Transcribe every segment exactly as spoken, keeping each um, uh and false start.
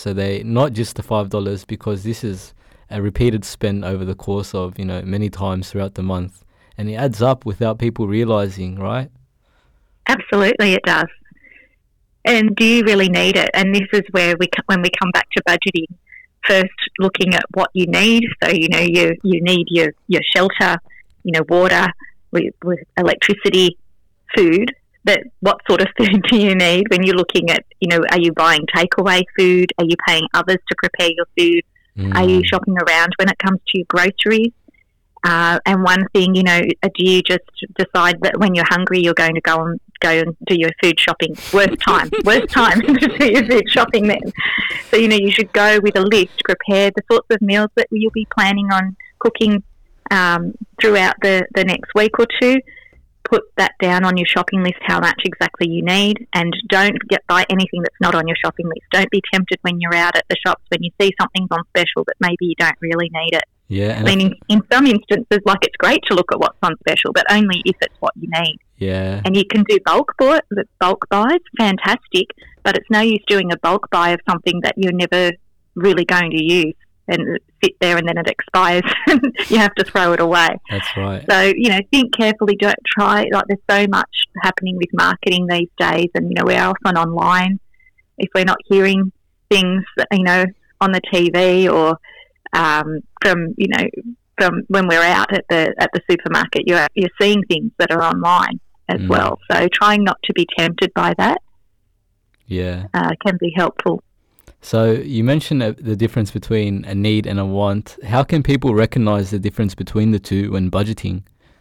So they not just the five dollars, because this is a repeated spend over the course of, you know, many times throughout the month. And it adds up without people realizing, right? Absolutely, it does. And do you really need it? And this is where we, when we come back to budgeting, first looking at what you need. So, you know, you, you need your, your shelter, you know, water, with, with electricity, food. But what sort of food do you need when you're looking at, you know, are you buying takeaway food? Are you paying others to prepare your food? Mm. Are you shopping around when it comes to your groceries? Uh, and one thing, you know, do you just decide that when you're hungry, you're going to go and go and do your food shopping? Worst time, worst time to do your food shopping then. So, you know, you should go with a list, prepare the sorts of meals that you'll be planning on cooking um, throughout the, the next week or two. Put that down on your shopping list, how much exactly you need, and don't get buy anything that's not on your shopping list. Don't be tempted when you're out at the shops when you see something's on special that maybe you don't really need it. Yeah, I mean, in, in some instances, like, it's great to look at what's on special, but only if it's what you need. Yeah. And you can do bulk buy, bulk buys, fantastic, but it's no use doing a bulk buy of something that you're never really going to use and sit there and then it expires and you have to throw it away. That's right. So, you know, think carefully, don't try, like, there's so much happening with marketing these days, and, you know, we're often online. If we're not hearing things, you know, on the T V or um, from, you know, from when we're out at the at the supermarket, you're you're seeing things that are online as mm. well. So trying not to be tempted by that, yeah, uh, can be helpful. So you mentioned the difference between a need and a want. How can people recognize the difference between the two when budgeting?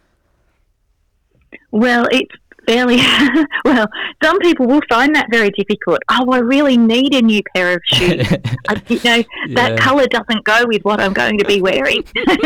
Well, it's fairly, well, some people will find that very difficult. Oh, I really need a new pair of shoes. I, you know, that yeah. colour doesn't go with what I'm going to be wearing.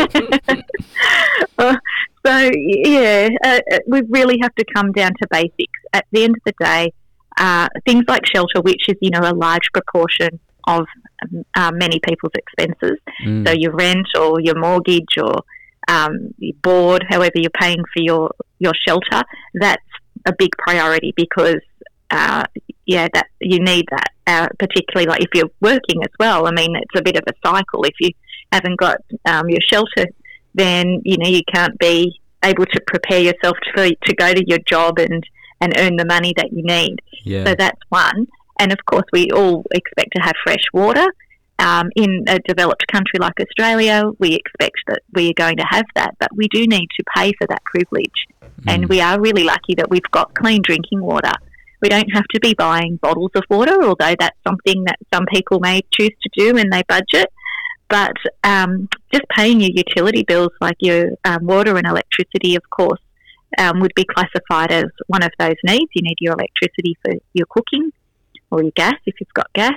uh, so, yeah, uh, we really have to come down to basics. At the end of the day, uh, things like shelter, which is, you know, a large proportion of uh, many people's expenses. Mm. So your rent or your mortgage or um, your board, however you're paying for your, your shelter, that's a big priority because, uh, yeah, that you need that, uh, particularly like if you're working as well. I mean, it's a bit of a cycle. If you haven't got um, your shelter, then, you know, you can't be able to prepare yourself to, to go to your job and, and earn the money that you need. Yeah. So that's one. And, of course, we all expect to have fresh water. Um, in a developed country like Australia, we expect that we are going to have that, but we do need to pay for that privilege. Mm. And we are really lucky that we've got clean drinking water. We don't have to be buying bottles of water, although that's something that some people may choose to do when they budget. But um, just paying your utility bills, like your um, water and electricity, of course, um, would be classified as one of those needs. You need your electricity for your cooking, or your gas if you've got gas.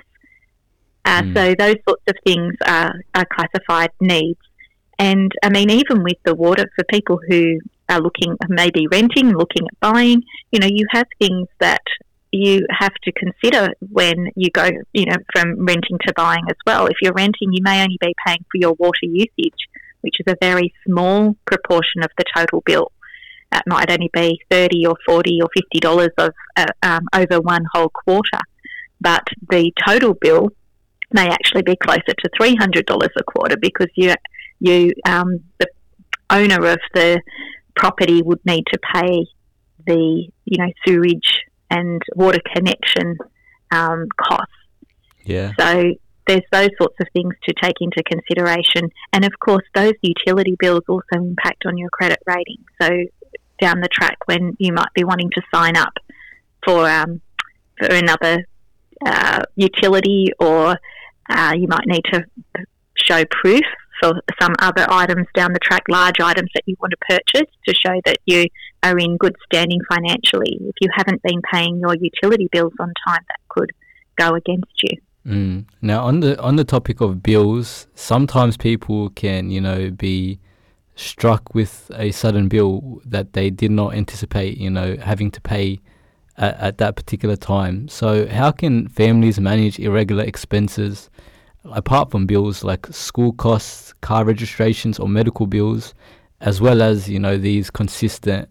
Uh, mm. So those sorts of things are, are classified needs. And, I mean, even with the water, for people who are looking, maybe renting, looking at buying, you know, you have things that you have to consider when you go, you know, from renting to buying as well. If you're renting, you may only be paying for your water usage, which is a very small proportion of the total bill. That might only be thirty or forty or fifty dollars of uh, um, over one whole quarter. But the total bill may actually be closer to three hundred dollars a quarter because you, you, um, the owner of the property would need to pay the, you know, sewage and water connection um, costs. Yeah. So there's those sorts of things to take into consideration. And, of course, those utility bills also impact on your credit rating. So down the track when you might be wanting to sign up for um, for another uh, utility or uh, you might need to show proof for some other items down the track, large items that you want to purchase to show that you are in good standing financially. If you haven't been paying your utility bills on time, that could go against you. Mm. Now, on the on the topic of bills, sometimes people can, you know, be struck with a sudden bill that they did not anticipate, you know, having to pay at, at that particular time. So how can families manage irregular expenses apart from bills like school costs, car registrations or medical bills, as well as, you know, these consistent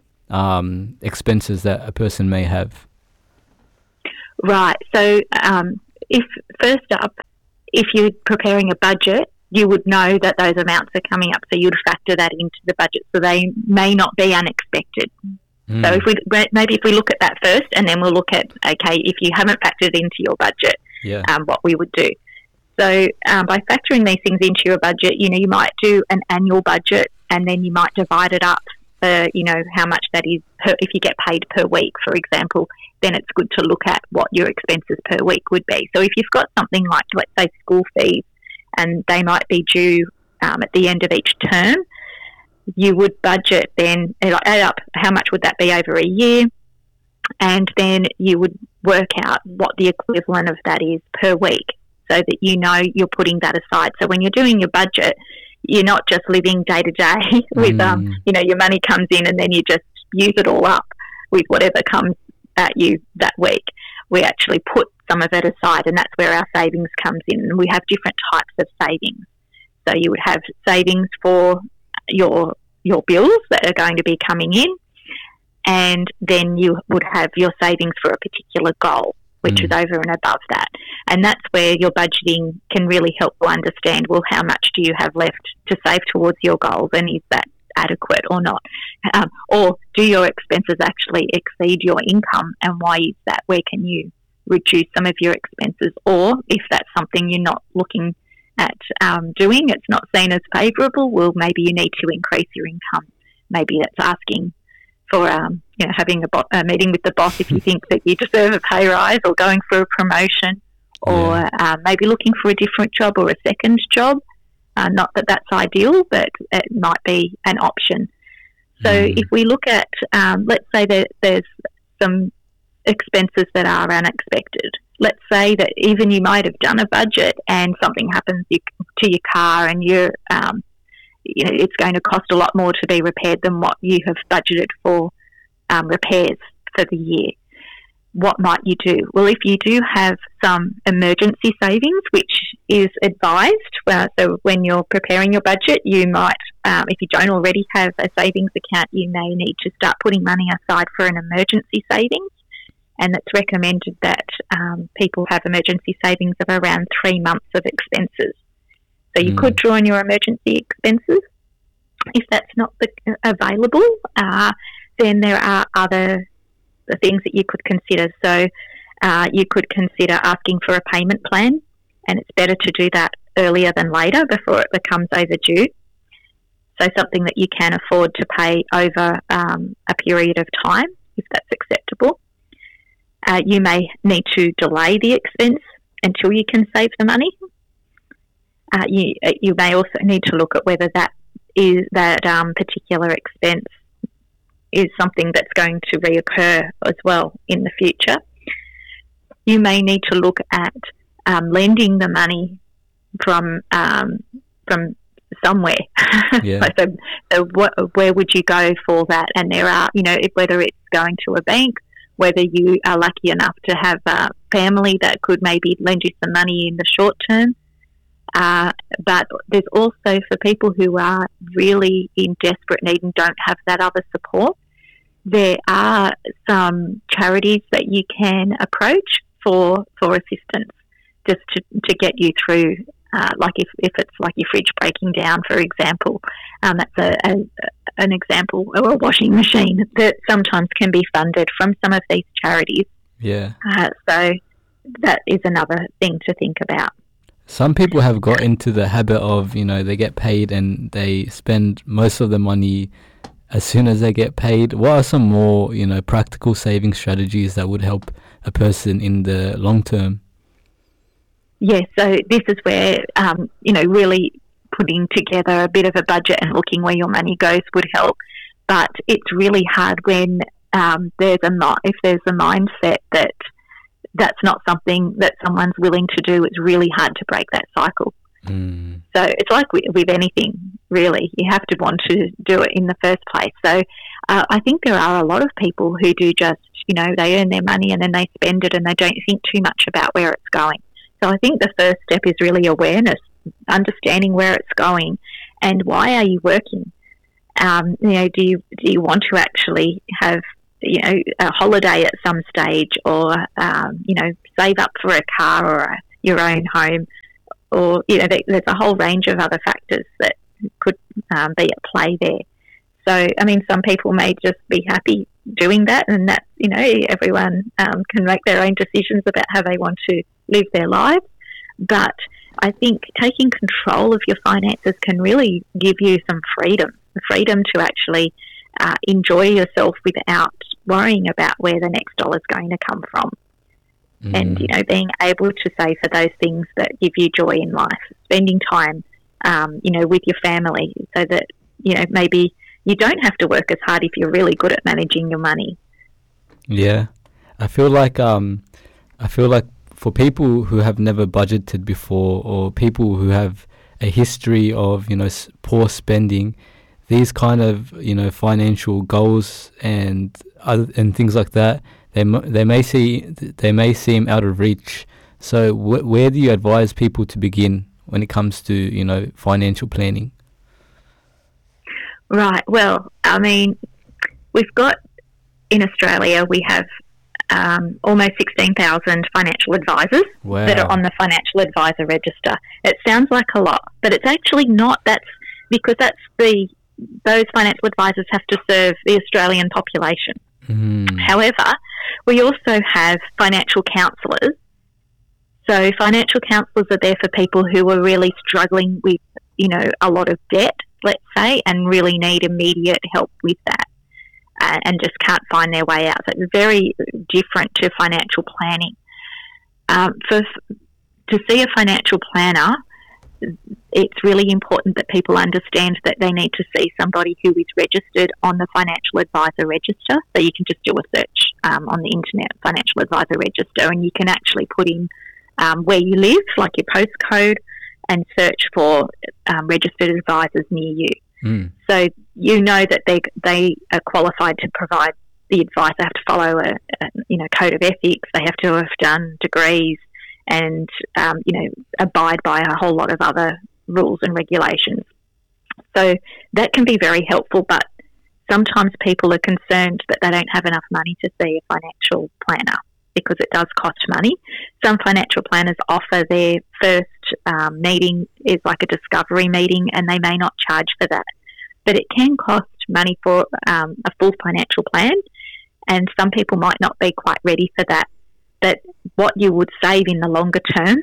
um, expenses that a person may have? Right. So um, if first up, if you're preparing a budget, you would know that those amounts are coming up, so you'd factor that into the budget. So they may not be unexpected. Mm. So if we maybe if we look at that first, and then we'll look at okay, if you haven't factored into your budget, yeah. um, what we would do. So um, by factoring these things into your budget, you know, you might do an annual budget, and then you might divide it up for, you know, how much that is per, if you get paid per week, for example, then it's good to look at what your expenses per week would be. So if you've got something like, let's say, school fees, and they might be due um, at the end of each term, you would budget then, add up how much would that be over a year, and then you would work out what the equivalent of that is per week, so that you know you're putting that aside. So when you're doing your budget, you're not just living day to day with, mm. um, you know, your money comes in and then you just use it all up with whatever comes at you that week. We actually put some of it aside, and that's where our savings comes in. And we have different types of savings. So you would have savings for your your bills that are going to be coming in, and then you would have your savings for a particular goal, which mm. is over and above that. And that's where your budgeting can really help you understand, well, how much do you have left to save towards your goals, and is that adequate or not? Um, or do your expenses actually exceed your income, and why is that? Where can you reduce some of your expenses? Or if that's something you're not looking at um, doing, it's not seen as favourable, well, maybe you need to increase your income. Maybe that's asking for um, you know, having a, bo- a meeting with the boss if you think that you deserve a pay rise, or going for a promotion, or yeah. uh, maybe looking for a different job or a second job. Uh, not that that's ideal, but it might be an option. So mm. if we look at, um, let's say that there's some expenses that are unexpected. Let's say that even you might have done a budget and something happens you, to your car, and you're, um, you know, it's going to cost a lot more to be repaired than what you have budgeted for um, repairs for the year. What might you do? Well, if you do have some emergency savings, which is advised, well, so when you're preparing your budget, you might, um, if you don't already have a savings account, you may need to start putting money aside for an emergency savings. And it's recommended that um, people have emergency savings of around three months of expenses. So you mm. could draw on your emergency expenses. If that's not the, available, uh, then there are other the things that you could consider. So uh, you could consider asking for a payment plan, and it's better to do that earlier than later before it becomes overdue. So something that you can afford to pay over um, a period of time, if that's acceptable. Uh, you may need to delay the expense until you can save the money. Uh, you you may also need to look at whether that is that um, particular expense is something that's going to reoccur as well in the future. You may need to look at um, lending the money from um, from somewhere. Yeah. so, so what, where would you go for that? And there are, you know, if, whether it's going to a bank, whether you are lucky enough to have a family that could maybe lend you some money in the short term. Uh, but there's also for people who are really in desperate need and don't have that other support, there are some charities that you can approach for for assistance, just to, to get you through, uh, like if, if it's like your fridge breaking down, for example. Um, that's a, a, an example, or a washing machine that sometimes can be funded from some of these charities. Yeah. Uh, so that is another thing to think about. Some people have got into the habit of, you know, they get paid and they spend most of the money as soon as they get paid. What are some more, you know, practical saving strategies that would help a person in the long term? Yes, so this is where, um, you know, really putting together a bit of a budget and looking where your money goes would help. But it's really hard when um, there's a if there's a mindset that that's not something that someone's willing to do. It's really hard to break that cycle. Mm. So it's like with, with anything, really. You have to want to do it in the first place. So uh, I think there are a lot of people who do just, you know, they earn their money and then they spend it and they don't think too much about where it's going. So I think the first step is really awareness, understanding where it's going and why are you working. Um, you know, do you do you want to actually have, you know, a holiday at some stage, or um, you know, save up for a car or a your own home, or, you know, there, there's a whole range of other factors that could um, be at play there. So, I mean, some people may just be happy doing that, and that, you know, everyone um, can make their own decisions about how they want to live their lives. But I think taking control of your finances can really give you some freedom, the freedom to actually uh, enjoy yourself without worrying about where the next dollar is going to come from. Mm. And, you know, being able to save for those things that give you joy in life, spending time, um, you know, with your family, so that, you know, maybe you don't have to work as hard if you're really good at managing your money. Yeah. I feel like, um, I feel like for people who have never budgeted before, or people who have a history of, you know, s- poor spending, these kind of, you know, financial goals and other, and things like that, they m- they may see they may seem out of reach. So wh- where do you advise people to begin when it comes to, you know, financial planning? Right. Well, I mean, we've got in Australia, we have um, almost sixteen thousand financial advisors Wow. that are on the Financial Advisor Register. It sounds like a lot, but it's actually not. That's because that's the those financial advisors have to serve the Australian population. Mm. However, we also have financial counsellors. So financial counsellors are there for people who are really struggling with, you know, a lot of debt, let's say, and really need immediate help with that, uh, and just can't find their way out. So it's very different to financial planning. Um, for to see a financial planner, it's really important that people understand that they need to see somebody who is registered on the Financial Advisor Register. So you can just do a search um, on the internet, Financial Advisor Register, and you can actually put in um, where you live, like your postcode, and search for um, registered advisors near you. Mm. So you know that they they are qualified to provide the advice. They have to follow a, a you know code of ethics. They have to have done degrees, and um, you know abide by a whole lot of other rules and regulations. So that can be very helpful, but sometimes people are concerned that they don't have enough money to see a financial planner because it does cost money. Some financial planners offer their first um, meeting is like a discovery meeting, and they may not charge for that. But it can cost money for um, a full financial plan, and some people might not be quite ready for that. But what you would save in the longer term,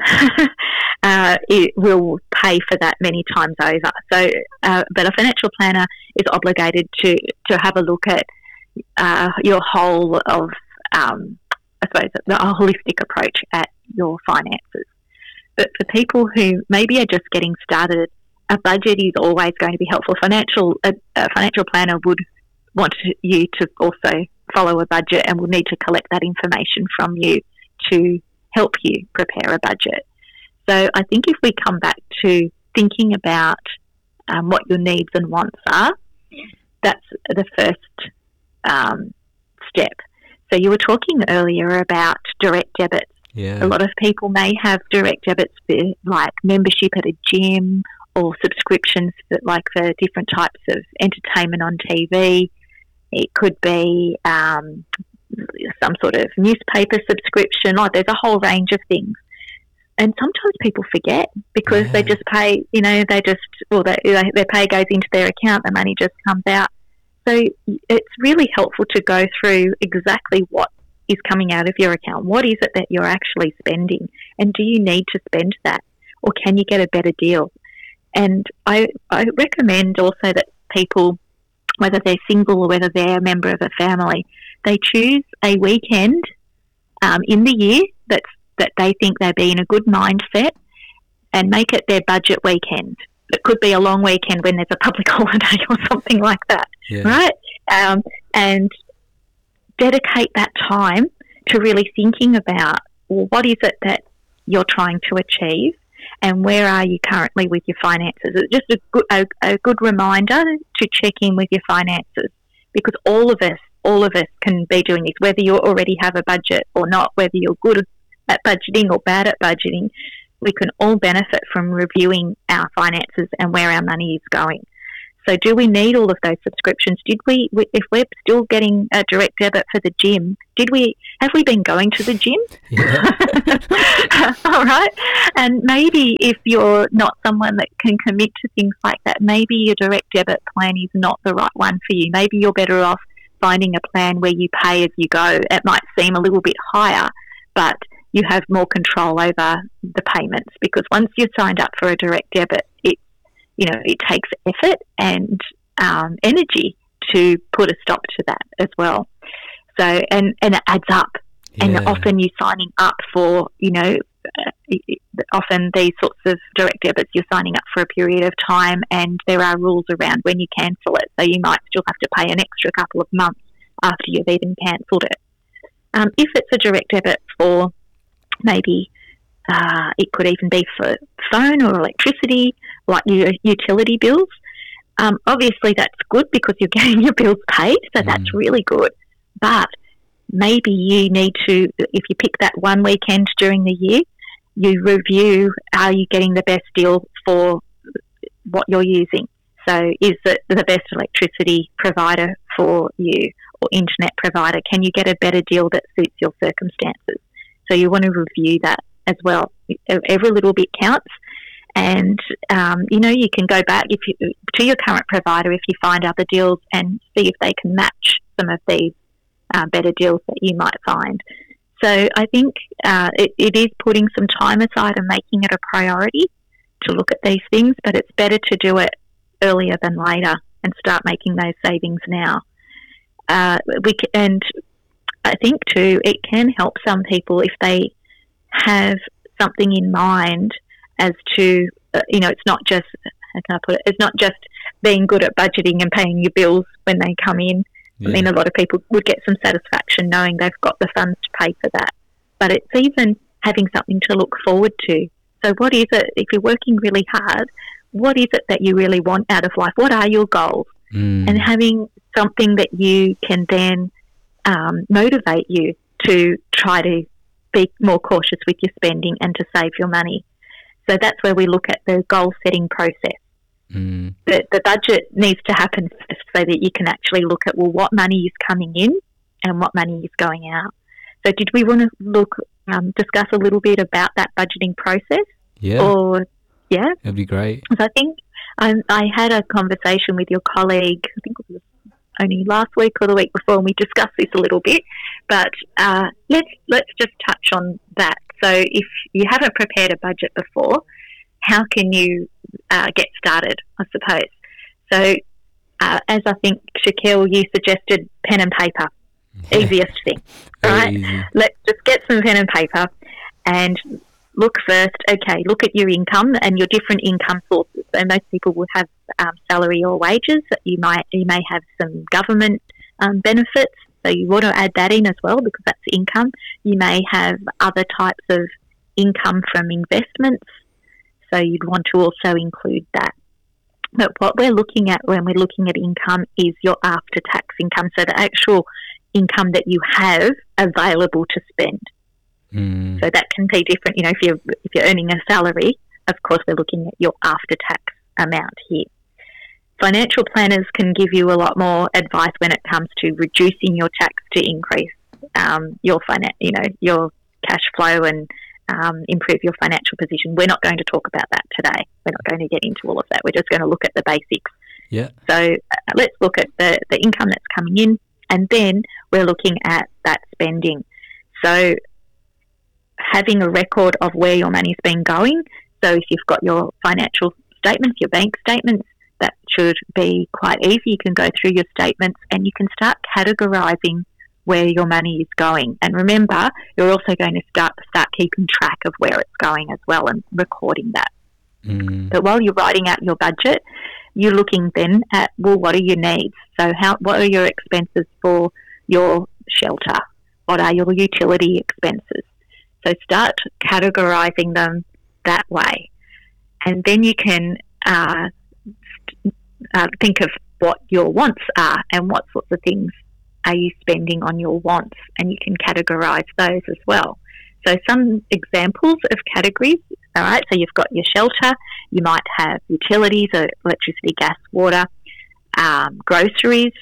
uh, it will pay for that many times over. So, uh, but a financial planner is obligated to, to have a look at uh, your whole of, um, I suppose, the holistic approach at your finances. But for people who maybe are just getting started, a budget is always going to be helpful. Financial a, a financial planner would want to, you to also follow a budget, and will need to collect that information from you to help you prepare a budget. So I think if we come back to thinking about um, what your needs and wants are, that's the first um, step. So you were talking earlier about direct debits. Yeah. A lot of people may have direct debits for, like, membership at a gym, or subscriptions for, like, for different types of entertainment on T V. It could be um, some sort of newspaper subscription. Like, there's a whole range of things. And sometimes people forget because yeah. they just pay, you know, they just, well, they, they, their pay goes into their account, the money just comes out. So it's really helpful to go through exactly what is coming out of your account. What is it that you're actually spending? And do you need to spend that? Or can you get a better deal? And I, I recommend also that people, whether they're single or whether they're a member of a family, they choose a weekend um, in the year that's, that they think they'll be in a good mindset, and make it their budget weekend. It could be a long weekend when there's a public holiday or something like that, yeah. right? Um, and dedicate that time to really thinking about, well, what is it that you're trying to achieve, and where are you currently with your finances? It's just a good, a, a good reminder to check in with your finances, because all of us, all of us can be doing this, whether you already have a budget or not, whether you're good at budgeting or bad at budgeting. We can all benefit from reviewing our finances and where our money is going. So do we need all of those subscriptions? Did we, if we're still getting a direct debit for the gym, did we, have we been going to the gym? Yeah. All right. And maybe if you're not someone that can commit to things like that, maybe your direct debit plan is not the right one for you. Maybe you're better off finding a plan where you pay as you go. It might seem a little bit higher, but you have more control over the payments, because once you're signed up for a direct debit, it you know, it takes effort and um, energy to put a stop to that as well. So, and, and it adds up. Yeah. And often you're signing up for, you know, uh, often these sorts of direct debits, you're signing up for a period of time, and there are rules around when you cancel it. So you might still have to pay an extra couple of months after you've even cancelled it. Um, if it's a direct debit for maybe Uh, it could even be for phone or electricity, like your utility bills. Um, obviously, that's good because you're getting your bills paid, so mm. that's really good. But maybe you need to, if you pick that one weekend during the year, you review, are you getting the best deal for what you're using? So is it the best electricity provider for you, or internet provider? Can you get a better deal that suits your circumstances? So you want to review that as well. Every little bit counts, and um, you know, you can go back if you, to your current provider if you find other deals, and see if they can match some of these uh, better deals that you might find. So I think uh, it, it is putting some time aside and making it a priority to look at these things, but it's better to do it earlier than later and start making those savings now. Uh, we can, and I think too, it can help some people if they have something in mind as to, uh, you know, it's not just, how can I put it, it's not just being good at budgeting and paying your bills when they come in. Yeah. I mean, a lot of people would get some satisfaction knowing they've got the funds to pay for that. But it's even having something to look forward to. So what is it, if you're working really hard, what is it that you really want out of life? What are your goals? Mm. And having something that you can then um, motivate you to try to be more cautious with your spending and to save your money. So that's where we look at the goal setting process. Mm. The, the budget needs to happen first so that you can actually look at, well, what money is coming in and what money is going out. So did we want to look, um, discuss a little bit about that budgeting process? Yeah. Or, yeah? That'd be great. So I think um, I had a conversation with your colleague, I think it was only last week or the week before, and we discussed this a little bit, but uh, let's let's just touch on that. So if you haven't prepared a budget before, how can you uh, get started, I suppose? So uh, as I think, Shaquille, you suggested pen and paper, yeah. Easiest thing, right? Easy. Let's just get some pen and paper and look first, okay, look at your income and your different income sources. So most people will have um, salary or wages. You might you may have some government um, benefits, so you want to add that in as well because that's income. You may have other types of income from investments, so you'd want to also include that. But what we're looking at when we're looking at income is your after-tax income, so the actual income that you have available to spend. Mm. So that can be different. You know, if you're if you're earning a salary, of course, we're looking at your after-tax amount here. Financial planners can give you a lot more advice when it comes to reducing your tax to increase um, your finan- you know, your cash flow and um, improve your financial position. We're not going to talk about that today. We're not going to get into all of that. We're just going to look at the basics. Yeah. So uh, let's look at the, the income that's coming in, and then we're looking at that spending. So having a record of where your money's been going. So if you've got your financial statements, your bank statements, that should be quite easy. You can go through your statements and you can start categorising where your money is going. And remember, you're also going to start start keeping track of where it's going as well and recording that. Mm. But while you're writing out your budget, you're looking then at, well, what are your needs? So how what are your expenses for your shelter? What are your utility expenses? So start categorising them that way. And then you can uh, uh, think of what your wants are and what sorts of things are you spending on your wants, and you can categorise those as well. So some examples of categories, all right, so you've got your shelter, you might have utilities, so electricity, gas, water, um, groceries.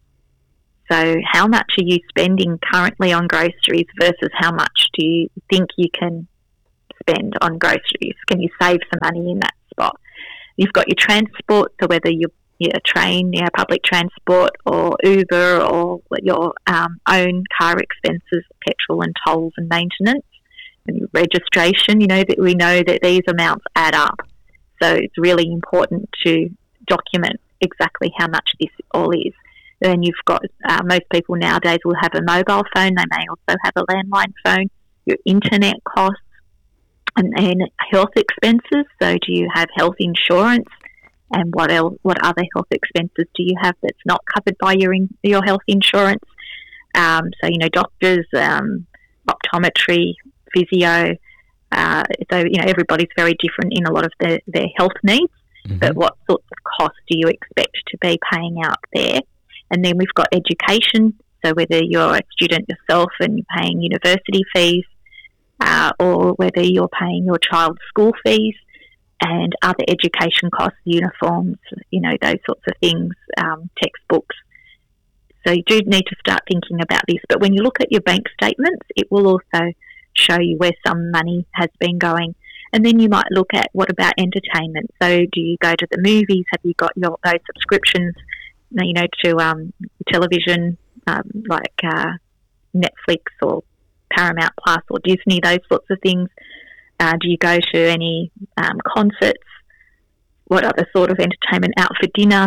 So how much are you spending currently on groceries versus how much do you think you can spend on groceries? Can you save some money in that spot? You've got your transport, so whether you're, you're a train, you know, public transport or Uber or your um, own car expenses, petrol and tolls and maintenance and your registration, you know, that we know that these amounts add up. So it's really important to document exactly how much this all is. Then you've got, uh, most people nowadays will have a mobile phone. They may also have a landline phone, your internet costs, and then health expenses. So do you have health insurance? And what else, what other health expenses do you have that's not covered by your in, your health insurance? Um, so, you know, doctors, um, optometry, physio. Uh, so, you know, everybody's very different in a lot of their, their health needs. Mm-hmm. But what sorts of costs do you expect to be paying out there? And then we've got education. So whether you're a student yourself and you're paying university fees, uh, or whether you're paying your child's school fees and other education costs, uniforms, you know, those sorts of things, um, textbooks. So you do need to start thinking about this. But when you look at your bank statements, it will also show you where some money has been going. And then you might look at, what about entertainment? So do you go to the movies? Have you got your those subscriptions, you know, to um, television, um, like uh, Netflix or Paramount Plus or Disney, those sorts of things? Uh, do you go to any um, concerts? What other sort of entertainment? Out for dinner?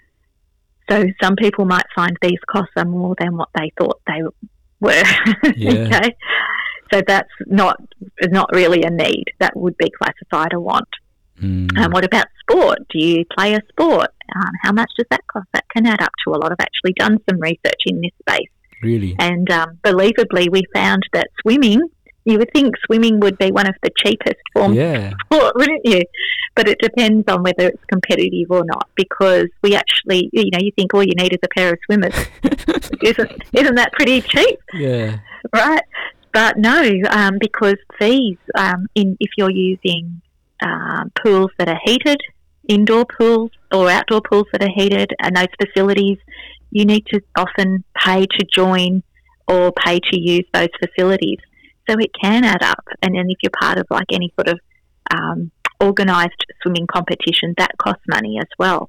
So some people might find these costs are more than what they thought they were. Yeah. Okay, so that's not not really a need. That would be classified a want. And mm. um, what about sport? Do you play a sport? Um, how much does that cost? That can add up to a lot. I've actually done some research in this space. Really? And um, believably, we found that swimming, you would think swimming would be one of the cheapest forms yeah. of sport, wouldn't you? But it depends on whether it's competitive or not, because we actually, you know, you think all you need is a pair of swimmers. isn't, isn't that pretty cheap? Yeah. Right? But no, um, because fees, um, in if you're using um, pools that are heated, indoor pools or outdoor pools that are heated, and those facilities, you need to often pay to join or pay to use those facilities. So it can add up. And then if you're part of like any sort of um, organised swimming competition, that costs money as well.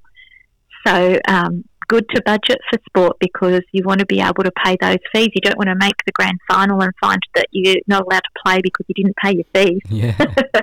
So um, good to budget for sport, because you want to be able to pay those fees. You don't want to make the grand final and find that you're not allowed to play because you didn't pay your fees. Yeah.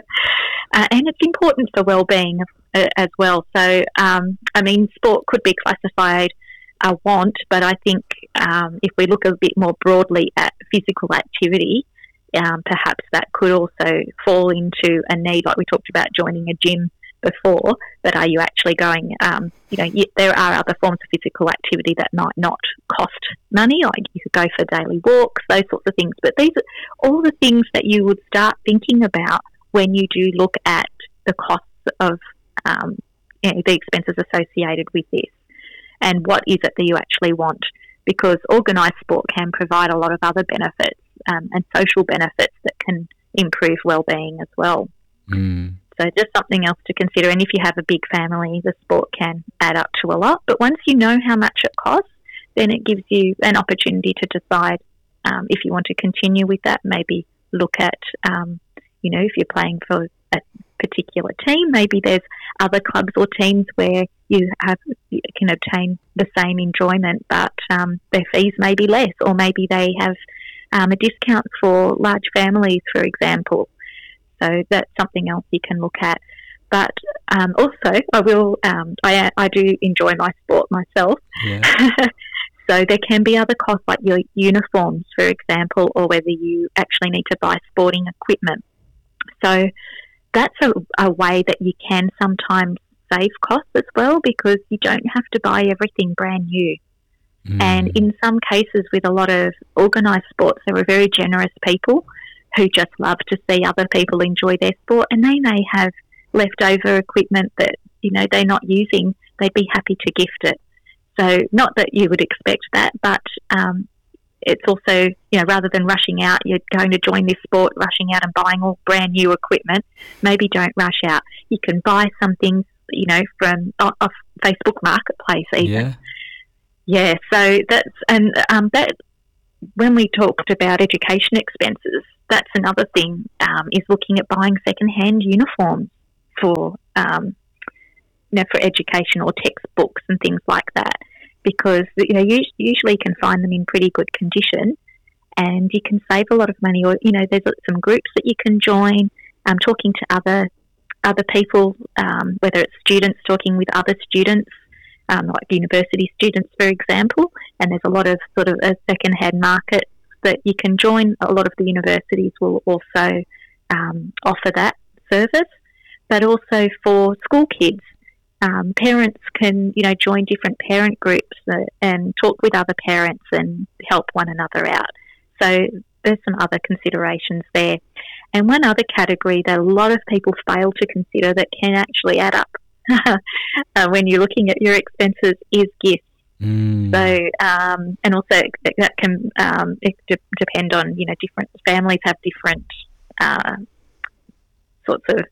uh, and it's important for well-being uh, as well. So, um, I mean, sport could be classified a want, but I think um, if we look a bit more broadly at physical activity, um, perhaps that could also fall into a need, like we talked about joining a gym before, but are you actually going, um, you know, y- there are other forms of physical activity that might not cost money, like you could go for daily walks, those sorts of things. But these are all the things that you would start thinking about when you do look at the costs of um, you know, the expenses associated with this, and what is it that you actually want, because organised sport can provide a lot of other benefits um, and social benefits that can improve well-being as well. Mm. So just something else to consider. And if you have a big family, the sport can add up to a lot. But once you know how much it costs, then it gives you an opportunity to decide um, if you want to continue with that. Maybe look at, um, you know, if you're playing for a particular team, maybe there's other clubs or teams where you have you can obtain the same enjoyment, but um, their fees may be less, or maybe they have um, a discount for large families, for example. So that's something else you can look at. But um, also, I will. Um, I I do enjoy my sport myself. Yeah. So there can be other costs, like your uniforms, for example, or whether you actually need to buy sporting equipment. So that's a, a way that you can sometimes save costs as well, because you don't have to buy everything brand new. Mm. And in some cases, with a lot of organised sports, there are very generous people who just love to see other people enjoy their sport, and they may have leftover equipment that, you know, they're not using. They'd be happy to gift it. So not that you would expect that, but um, it's also, you know, rather than rushing out, you're going to join this sport, rushing out and buying all brand new equipment, maybe don't rush out. You can buy something, you know, from off Facebook Marketplace even. Yeah. Yeah, so that's, and um, that, when we talked about education expenses, that's another thing, um, is looking at buying second-hand uniforms for, um, you know, for education or textbooks and things like that, because, you know, you usually can find them in pretty good condition and you can save a lot of money. Or, you know, there's some groups that you can join, um, talking to other other people, um, whether it's students talking with other students, um, like university students, for example, and there's a lot of sort of a second-hand market that you can join. A lot of the universities will also um, offer that service, but also for school kids. Um, parents can, you know, join different parent groups uh, and talk with other parents and help one another out. So there's some other considerations there. And one other category that a lot of people fail to consider that can actually add up uh, when you're looking at your expenses is gifts. Mm. So, um, and also that can um, it de- depend on, you know, different families have different uh, sorts of,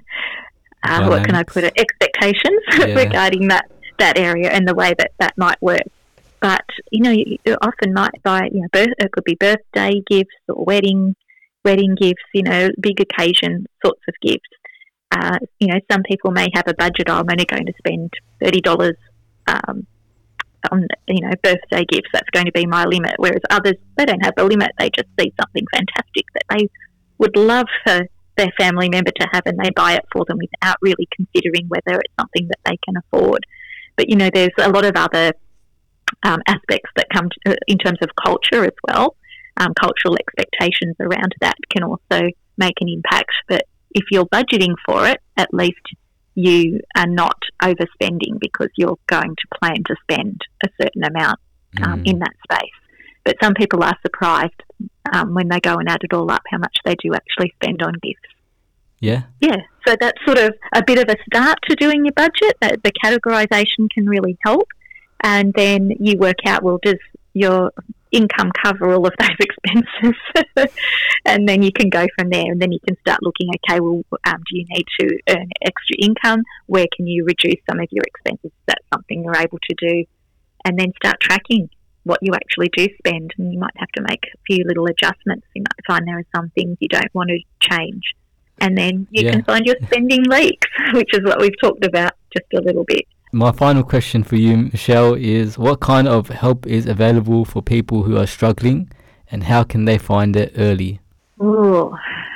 uh, what can I put it, expectations yeah. regarding that, that area and the way that that might work. But, you know, you, you often might buy, you know, birth, it could be birthday gifts or wedding wedding gifts, you know, big occasion sorts of gifts. Uh, you know, some people may have a budget, oh, I'm only going to spend thirty dollars um, on, you know, birthday gifts. That's going to be my limit. Whereas others, they don't have a limit. They just see something fantastic that they would love for their family member to have and they buy it for them without really considering whether it's something that they can afford. But, you know, there's a lot of other um, aspects that come to, in terms of culture as well. Um, cultural expectations around that can also make an impact. But if you're budgeting for it, at least you are not overspending because you're going to plan to spend a certain amount um, mm. in that space. But some people are surprised um, when they go and add it all up how much they do actually spend on gifts. Yeah. Yeah. So that's sort of a bit of a start to doing your budget. That the categorisation can really help. And then you work out, well, does your income cover all of those expenses? And then you can go from there, and then you can start looking, okay, well, um, do you need to earn extra income? Where can you reduce some of your expenses? That's something you're able to do. And then start tracking what you actually do spend, and you might have to make a few little adjustments. You might find there are some things you don't want to change. And then you yeah. can find your spending leaks, which is what we've talked about just a little bit. My final question for you, Michelle, is what kind of help is available for people who are struggling and how can they find it early? Oh,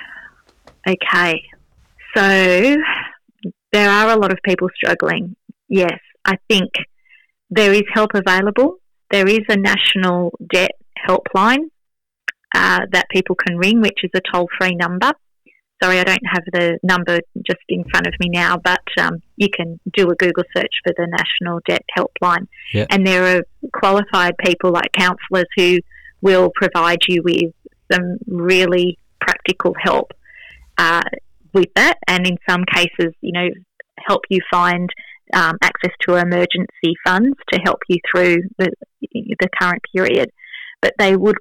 okay. So there are a lot of people struggling. Yes, I think there is help available. There is a national debt helpline uh, that people can ring, which is a toll-free number. Sorry, I don't have the number just in front of me now, but um, you can do a Google search for the National Debt Helpline. Yep. And there are qualified people like counsellors who will provide you with some really practical help uh, with that, and in some cases, you know, help you find um, access to emergency funds to help you through the, the current period. But they would...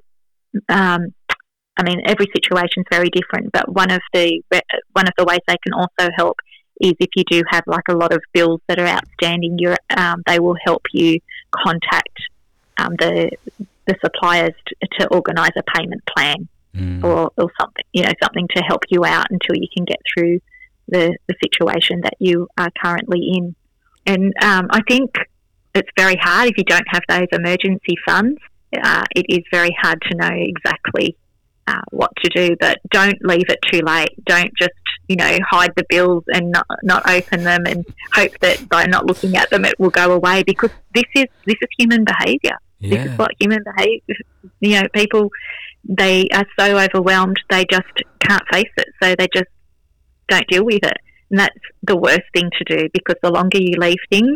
Um, I mean, every situation is very different, but one of the one of the ways they can also help is if you do have like a lot of bills that are outstanding, you're, um, they will help you contact um, the the suppliers to, to organise a payment plan mm. or, or something, you know, something to help you out until you can get through the, the situation that you are currently in. And um, I think it's very hard if you don't have those emergency funds. Uh, it is very hard to know exactly Uh, what to do, but don't leave it too late. Don't just, you know, hide the bills and not, not open them and hope that by not looking at them it will go away, because this is this is human behaviour. Yeah. This is what human behaviour, you know, people, they are so overwhelmed they just can't face it, so they just don't deal with it. And that's the worst thing to do, because the longer you leave things,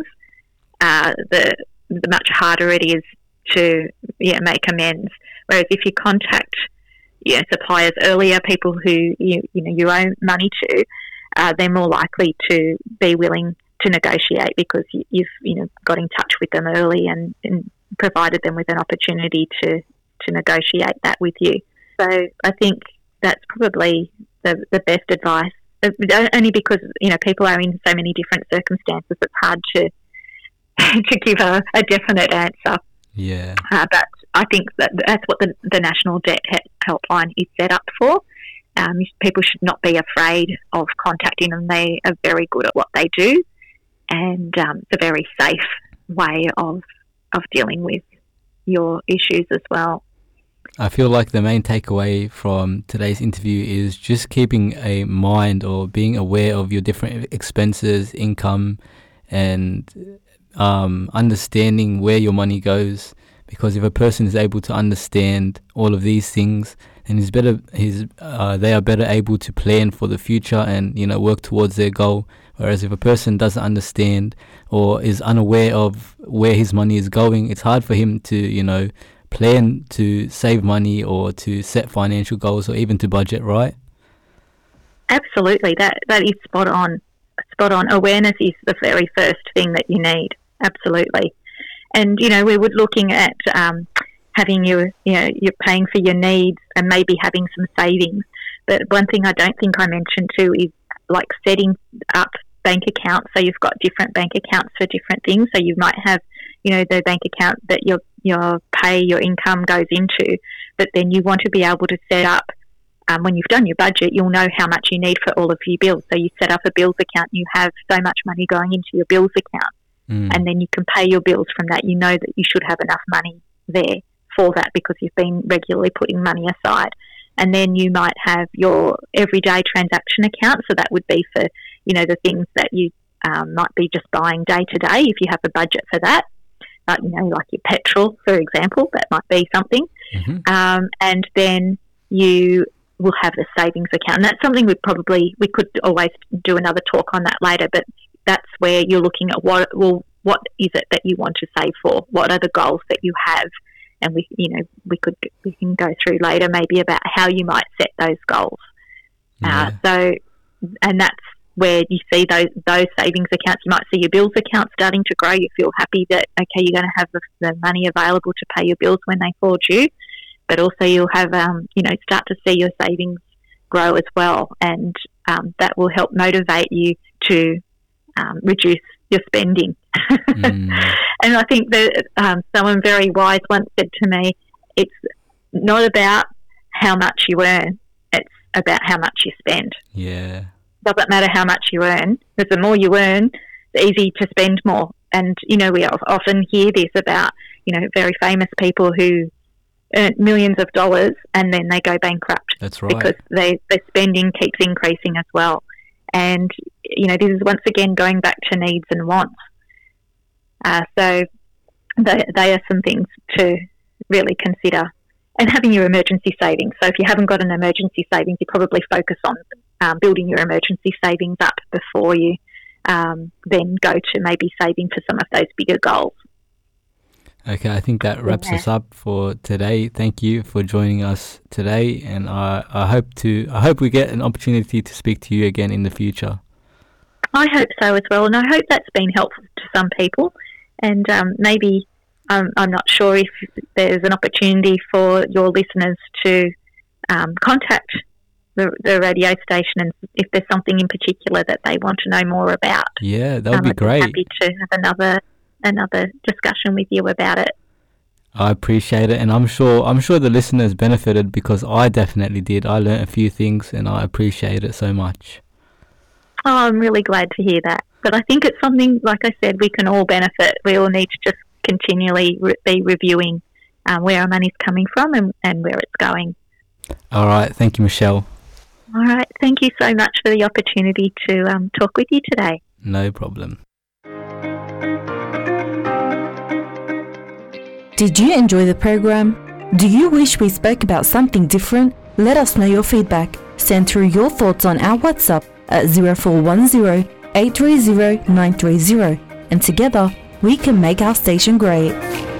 uh, the the much harder it is to yeah make amends. Whereas if you contact Yeah, suppliers earlier, people who you you know you owe money to, uh, they're more likely to be willing to negotiate because you, you've you know got in touch with them early and, and provided them with an opportunity to, to negotiate that with you. So I think that's probably the the best advice. Only because you know people are in so many different circumstances, it's hard to to give a, a definite answer. Yeah. Uh, but I think that that's what the, the National Debt Helpline is set up for. Um, people should not be afraid of contacting them. They are very good at what they do, and um, it's a very safe way of of dealing with your issues as well. I feel like the main takeaway from today's interview is just keeping a mind or being aware of your different expenses, income, and um, understanding where your money goes. Because if a person is able to understand all of these things, then he's better. He's uh, they are better able to plan for the future and, you know, work towards their goal. Whereas if a person doesn't understand or is unaware of where his money is going, it's hard for him to, you know, plan to save money or to set financial goals or even to budget, right? Absolutely, that that is spot on. Spot on. Awareness is the very first thing that you need. Absolutely. And, you know, we were looking at um, having your, you know, you're paying for your needs and maybe having some savings. But one thing I don't think I mentioned too is like setting up bank accounts. So you've got different bank accounts for different things. So you might have, you know, the bank account that your your pay, your income goes into, but then you want to be able to set up, um, when you've done your budget, you'll know how much you need for all of your bills. So you set up a bills account, you have so much money going into your bills account. Mm. And then you can pay your bills from that. You know that you should have enough money there for that because you've been regularly putting money aside. And then you might have your everyday transaction account. So that would be for, you know, the things that you um, might be just buying day to day if you have a budget for that. But, you know, like your petrol, for example, that might be something. Mm-hmm. Um, and then you will have the savings account. And that's something we probably, we could always do another talk on that later, but that's where you're looking at what, well, what is it that you want to save for? What are the goals that you have? And we, you know, we could, we can go through later maybe about how you might set those goals. Yeah. Uh, so, and that's where you see those those savings accounts. You might see your bills account starting to grow. You feel happy that, okay, you're going to have the, the money available to pay your bills when they fall due. But also you'll have, um, you know, start to see your savings grow as well. And um, that will help motivate you to um, reduce your spending. Mm. And I think that um, someone very wise once said to me, it's not about how much you earn, it's about how much you spend. Yeah. Doesn't matter how much you earn, because the more you earn, it's easy to spend more. And, you know, we often hear this about, you know, very famous people who earn millions of dollars and then they go bankrupt. That's right. Because they, their spending keeps increasing as well. And, you know, this is once again going back to needs and wants. Uh, so they, they are some things to really consider. And having your emergency savings. So if you haven't got an emergency savings, you probably focus on um, building your emergency savings up before you um, then go to maybe saving for some of those bigger goals. Okay, I think that wraps yeah. us up for today. Thank you for joining us today, and I, I hope to I hope we get an opportunity to speak to you again in the future. I hope so as well, and I hope that's been helpful to some people. And um, maybe um, I'm not sure if there's an opportunity for your listeners to um, contact the, the radio station, and if there's something in particular that they want to know more about. Yeah, that would um, be I'd great. Be happy to have another. another discussion with you about it. I appreciate it, and I'm sure I'm sure the listeners benefited, because I definitely did. I learned a few things and I appreciate it so much. Oh, I'm really glad to hear that. But I think it's something, like I said, we can all benefit. We all need to just continually re- be reviewing um, where our money's coming from and, and where it's going. All right. Thank you, Michelle. All right. Thank you so much for the opportunity to um, talk with you today. No problem. Did you enjoy the program? Do you wish we spoke about something different? Let us know your feedback. Send through your thoughts on our WhatsApp at zero four one zero, eight three zero, nine three zero, and together we can make our station great.